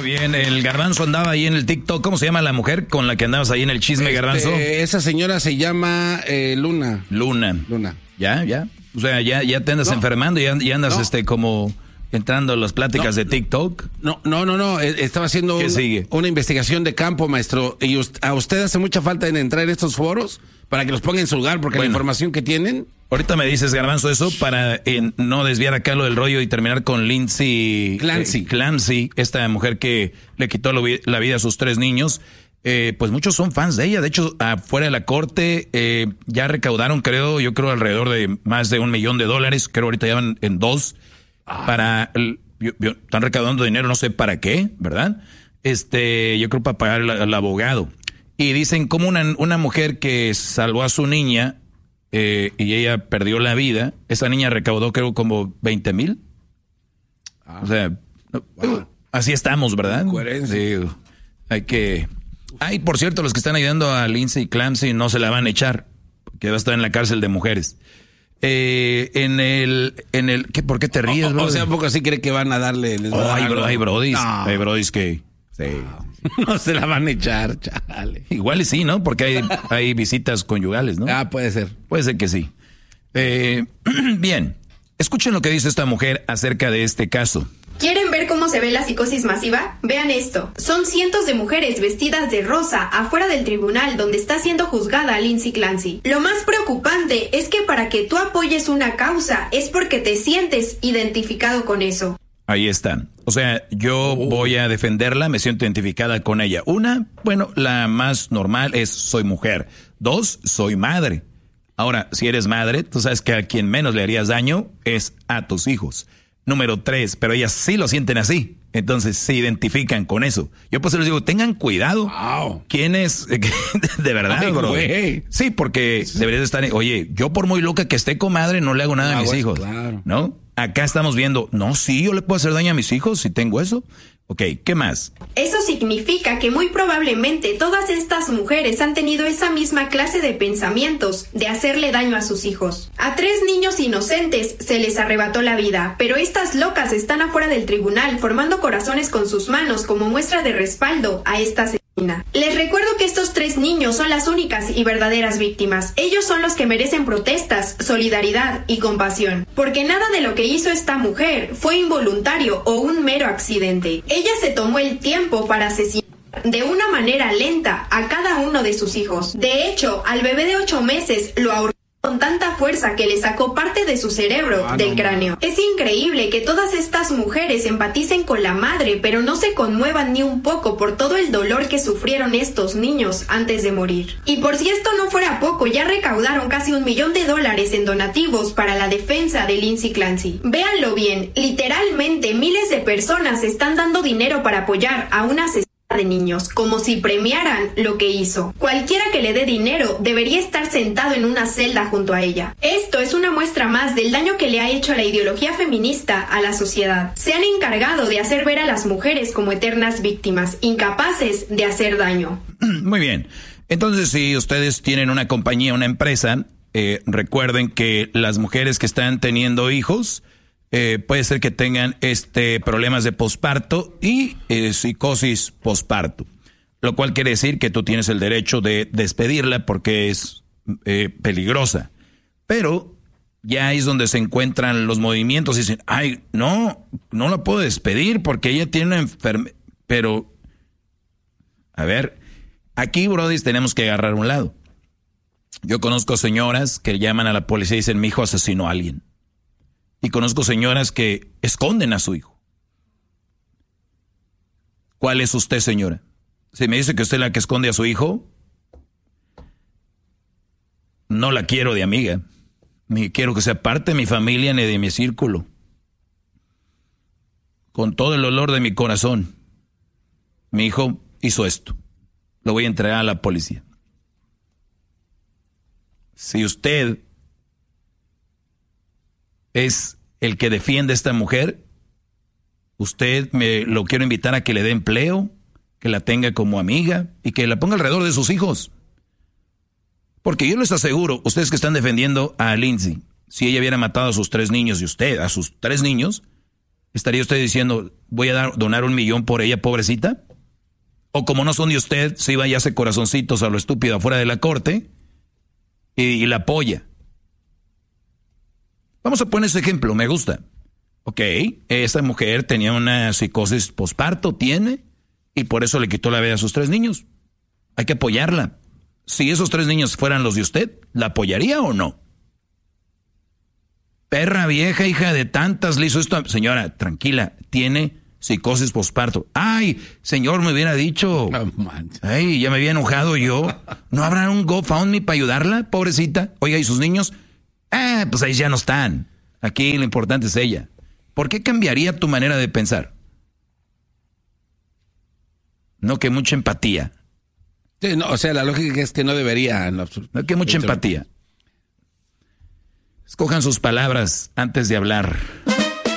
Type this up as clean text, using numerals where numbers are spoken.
Muy bien, el Garbanzo andaba ahí en el TikTok. ¿Cómo se llama la mujer con la que andabas ahí en el chisme, Garbanzo? Esa señora se llama Luna. Luna. Ya. O sea, ya te andas enfermando y andas como entrando a las pláticas de TikTok. No. Estaba haciendo una investigación de campo, maestro. Y a usted hace mucha falta en entrar en estos foros para que los ponga en su lugar, porque la información que tienen... Ahorita me dices, Garbanzo, eso para no desviar acá lo del rollo y terminar con Lindsay Clancy, esta mujer que le quitó la vida a sus 3 niños. Pues muchos son fans de ella. De hecho, afuera de la corte ya recaudaron, yo creo alrededor de más de $1 millón. Creo ahorita ya van en 2. Están recaudando dinero, no sé para qué, ¿verdad? Yo creo para pagar al abogado. Y dicen como una mujer que salvó a su niña y ella perdió la vida. Esa niña recaudó creo como 20,000. O sea, así estamos, ¿verdad? Sí, hay que... por cierto, los que están ayudando a Lindsay Clancy no se la van a echar, que va a estar en la cárcel de mujeres. ¿Por qué te ríes, bro? O sea, ¿un poco así cree que van a darle? Hay brodis que... Sí. No se la van a echar, chale. Igual y sí, ¿no? Porque hay visitas conyugales, ¿no? Puede ser. Puede ser que sí. Bien, escuchen lo que dice esta mujer acerca de este caso. ¿Quieren ver cómo se ve la psicosis masiva? Vean esto. Son cientos de mujeres vestidas de rosa afuera del tribunal donde está siendo juzgada Lindsay Clancy. Lo más preocupante es que para que tú apoyes una causa es porque te sientes identificado con eso. Ahí están. O sea, yo voy a defenderla, me siento identificada con ella. La más normal es soy mujer. 2, soy madre. Ahora, si eres madre, tú sabes que a quien menos le harías daño es a tus hijos. Número 3, pero ellas sí lo sienten así. Entonces se identifican con eso. Yo pues les digo, tengan cuidado. Wow. ¿Quién es? De verdad, bro. Güey. Sí, porque deberías estar... Oye, yo por muy loca que esté, comadre, no le hago nada a mis hijos. Claro. ¿No? Acá estamos viendo, yo le puedo hacer daño a mis hijos si tengo eso. Ok, ¿qué más? Eso significa que muy probablemente todas estas mujeres han tenido esa misma clase de pensamientos de hacerle daño a sus hijos. A 3 niños inocentes se les arrebató la vida, pero estas locas están afuera del tribunal formando corazones con sus manos como muestra de respaldo a esta asesina. Les recuerdo que estos 3 niños son las únicas y verdaderas víctimas. Ellos son los que merecen protestas, solidaridad y compasión, porque nada de lo que hizo esta mujer fue involuntario o un mero accidente. Ella se tomó el tiempo para asesinar de una manera lenta a cada uno de sus hijos. De hecho, al bebé de 8 meses lo ahorcó con tanta fuerza que le sacó parte de su cerebro del cráneo. Es increíble que todas estas mujeres empaticen con la madre, pero no se conmuevan ni un poco por todo el dolor que sufrieron estos niños antes de morir. Y por si esto no fuera poco, ya recaudaron casi $1 millón en donativos para la defensa de Lindsay Clancy. Véanlo bien, literalmente miles de personas están dando dinero para apoyar a una asesina de niños, como si premiaran lo que hizo. Cualquiera que le dé dinero debería estar sentado en una celda junto a ella. Esto es una muestra más del daño que le ha hecho la ideología feminista a la sociedad. Se han encargado de hacer ver a las mujeres como eternas víctimas, incapaces de hacer daño. Muy bien. Entonces, si ustedes tienen una compañía, una empresa, recuerden que las mujeres que están teniendo hijos, puede ser que tengan problemas de posparto y psicosis posparto, lo cual quiere decir que tú tienes el derecho de despedirla porque es peligrosa. Pero ya ahí es donde se encuentran los movimientos y dicen, no la puedo despedir porque ella tiene una enfermedad. Pero, a ver, aquí, brody, tenemos que agarrar un lado. Yo conozco señoras que llaman a la policía y dicen, mi hijo asesinó a alguien. Y conozco señoras que esconden a su hijo. ¿Cuál es usted, señora? Si me dice que usted es la que esconde a su hijo, no la quiero de amiga. Ni quiero que sea parte de mi familia ni de mi círculo. Con todo el dolor de mi corazón, mi hijo hizo esto. Lo voy a entregar a la policía. Si usted es el que defiende a esta mujer, lo quiero invitar a que le dé empleo, que la tenga como amiga y que la ponga alrededor de sus hijos. Porque yo les aseguro, ustedes que están defendiendo a Lindsay, si ella hubiera matado a sus 3 niños y usted a sus 3 niños, ¿Estaría usted diciendo, voy a donar 1 millón por ella, pobrecita? O como no son de usted, se iba y hace corazoncitos a lo estúpido afuera de la corte y la apoya. Vamos a poner ese ejemplo, me gusta. Ok, esta mujer tenía una psicosis posparto, y por eso le quitó la vida a sus 3 niños. Hay que apoyarla. Si esos 3 niños fueran los de usted, ¿la apoyaría o no? Perra vieja, hija de tantas, le hizo esto. Señora, tranquila, tiene psicosis posparto. Ay, señor, me hubiera dicho. Ay, ya me había enojado yo. ¿No habrá un GoFundMe para ayudarla, pobrecita? Oiga, ¿y sus niños? Pues ahí ya no están. Aquí lo importante es ella. ¿Por qué cambiaría tu manera de pensar? No, que mucha empatía. Sí, no, o sea, la lógica es que no debería. No que mucha empatía. Escojan sus palabras antes de hablar.